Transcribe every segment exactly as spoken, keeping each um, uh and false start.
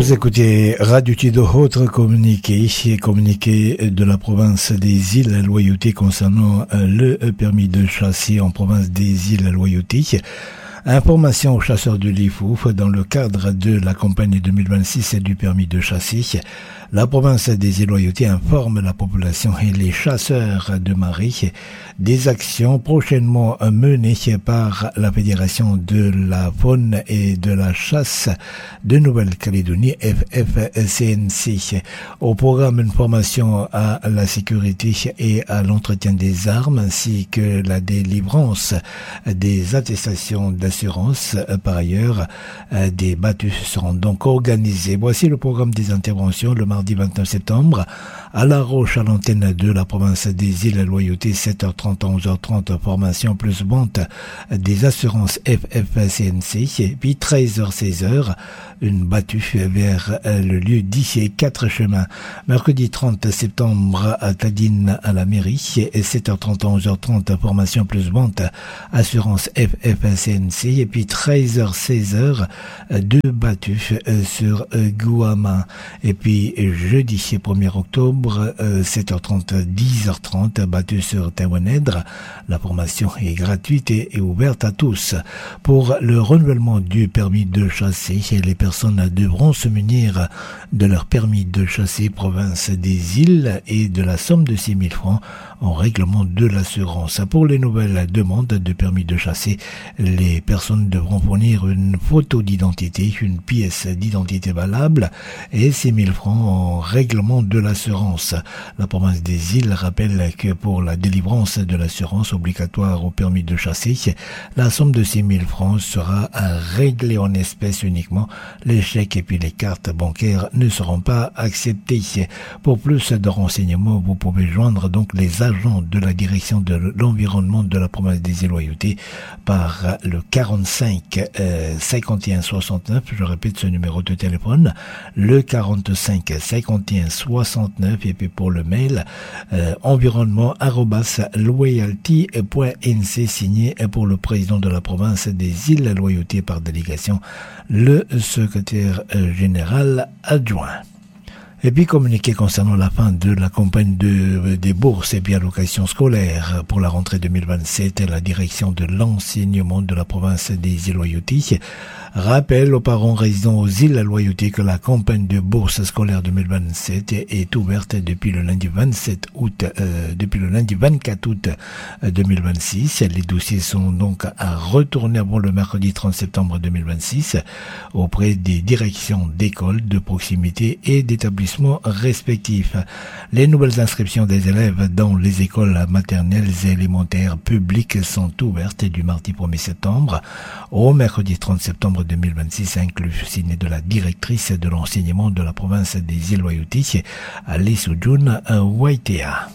Vous écoutez Radio Tido, autre communiqué, communiqué de la province des îles Loyauté concernant le permis de chasser en province des îles Loyauté. Information aux chasseurs de l'I F O U dans le cadre de la campagne deux mille vingt-six et du permis de chasser. La province des îles Loyauté informe la population et les chasseurs de marée des actions prochainement menées par la Fédération de la faune et de la chasse de Nouvelle-Calédonie, F F C N C. Au programme, une formation à la sécurité et à l'entretien des armes ainsi que la délivrance des attestations d'assurance. Par ailleurs, des battues seront donc organisées. Voici le programme des interventions le mardi vingt-neuf septembre à La Roche, à l'antenne de la province des îles Loyauté, sept heures trente à onze heures trente, formation plus vente des assurances F F C N C, puis treize heures seize heures, une battue vers le lieu d'ici quatre chemins. Mercredi trente septembre à Tadine à la mairie, et sept heures trente à onze heures trente, formation plus vente assurance F F C N C, et puis treize heures seize heures, deux battues sur Guama. Et puis jeudi premier octobre, sept heures trente, dix heures trente, battue sur Tawanèdre. La formation est gratuite et ouverte à tous. Pour le renouvellement du permis de chasser, les personnes devront se munir de leur permis de chasser province des îles et de la somme de six mille francs en règlement de l'assurance. Pour les nouvelles demandes de permis de chasser, les personnes devront fournir une photo d'identité, une pièce d'identité valable et six mille francs en règlement de l'assurance. La province des îles rappelle que pour la délivrance de l'assurance obligatoire au permis de chasser, la somme de six mille francs sera réglée en espèces uniquement. Les chèques et puis les cartes bancaires ne seront pas acceptés. Pour plus de renseignements, vous pouvez joindre donc les agents de la direction de l'environnement de la province des îles Loyauté par le quarante-cinq cinquante et un soixante-neuf. Je répète ce numéro de téléphone, le quarante-cinq cinquante et un soixante-neuf, et puis pour le mail euh, environnement arobase loyalty point n c, signé pour le président de la province des îles Loyauté par délégation, le secrétaire général adjoint. Et puis communiqué concernant la fin de la campagne de, des bourses et puis allocations scolaires pour la rentrée deux mille vingt-sept, la direction de l'enseignement de la province des îles Loyauté rappelle aux parents résidant aux îles Loyauté que la campagne de bourse scolaire deux mille vingt-sept est ouverte depuis le lundi vingt-sept août, euh, depuis le lundi vingt-quatre août deux mille vingt-six. Les dossiers sont donc à retourner avant le mercredi trente septembre deux mille vingt-six auprès des directions d'écoles de proximité et d'établissements respectifs. Les nouvelles inscriptions des élèves dans les écoles maternelles et élémentaires publiques sont ouvertes du mardi premier septembre au mercredi trente septembre deux mille vingt-six, inclus, signé de la directrice de l'enseignement de la province des îles Loyauté, Alice Ujun Waitea.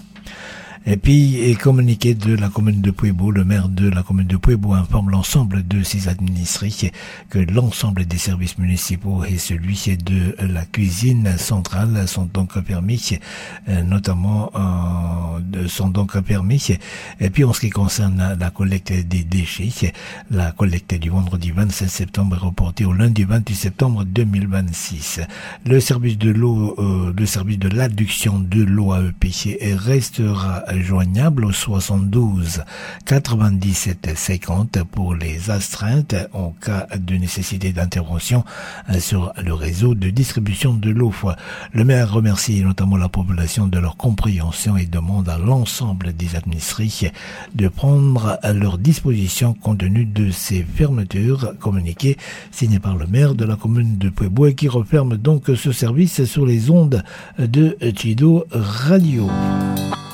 Et puis, et communiqué de la commune de Puebo, le maire de la commune de Puebo informe l'ensemble de ses administrés que l'ensemble des services municipaux et celui de la cuisine centrale sont donc permis, notamment euh, sont donc permis. Et puis, en ce qui concerne la collecte des déchets, la collecte du vendredi vingt-sept septembre est reportée au lundi vingt-huit septembre deux mille vingt-six. Le service de l'eau, euh, le service de l'adduction de l'eau A E P restera joignable au soixante-douze quatre-vingt-dix-sept cinquante pour les astreintes en cas de nécessité d'intervention sur le réseau de distribution de l'eau. Le maire remercie notamment la population de leur compréhension et demande à l'ensemble des administrés de prendre à leur disposition compte tenu de ces fermetures communiquées, signées par le maire de la commune de Puebo et qui referme donc ce service sur les ondes de Tido Radio.